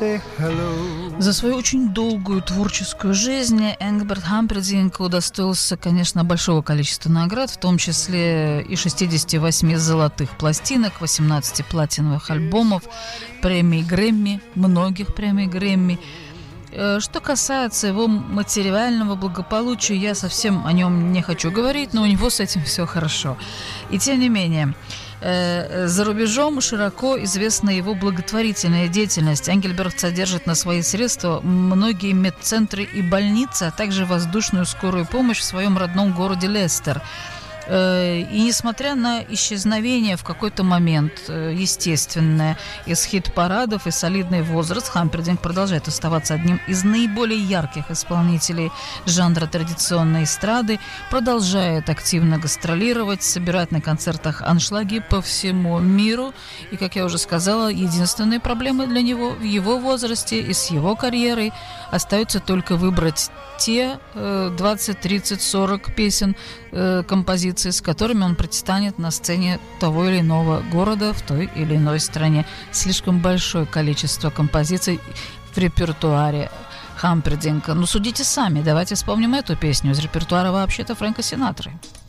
За свою очень долгую творческую жизнь Энгберт Хампердинк удостоился, конечно, большого количества наград, в том числе и 68 золотых пластинок, 18 платиновых альбомов, премий Грэмми, многих премий Грэмми. Что касается его материального благополучия, я совсем о нем не хочу говорить, но у него с этим все хорошо. И тем не менее, за рубежом широко известна его благотворительная деятельность. Энгельберт содержит на свои средства многие медцентры и больницы, а также воздушную скорую помощь в своем родном городе Лестер. И несмотря на исчезновение в какой-то момент естественное из хит-парадов и солидный возраст, Хампердинк продолжает оставаться одним из наиболее ярких исполнителей жанра традиционной эстрады, продолжает активно гастролировать, собирать на концертах аншлаги по всему миру. И, как я уже сказала, единственной проблемой для него в его возрасте и с его карьерой остается только выбрать те 20, 30, 40 песен, композиций, с которыми он предстанет на сцене того или иного города в той или иной стране. Слишком большое количество композиций в репертуаре Хампердинка. Ну, судите сами. Давайте вспомним эту песню из репертуара вообще-то Фрэнка Синатры.